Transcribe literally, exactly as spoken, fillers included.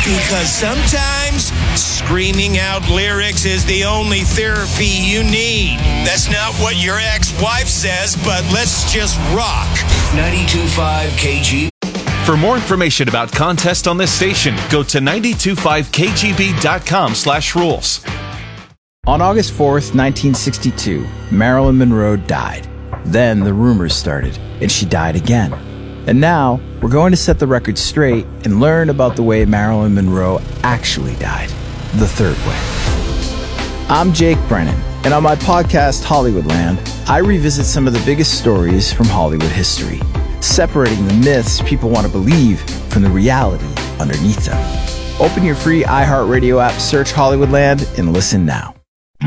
Because sometimes screaming out lyrics is the only therapy you need. That's not what your ex-wife says, but let's just rock. ninety-two point five K G. For more information about contests on this station, go to nine two five K G B dot com slash rules. On August fourth, nineteen sixty-two, Marilyn Monroe died. Then the rumors started, and she died again. And now, we're going to set the record straight and learn about the way Marilyn Monroe actually died. The third way. I'm Jake Brennan, and on my podcast, Hollywoodland, I revisit some of the biggest stories from Hollywood history, separating the myths people want to believe from the reality underneath them. Open your free iHeartRadio app, search Hollywoodland, and listen now.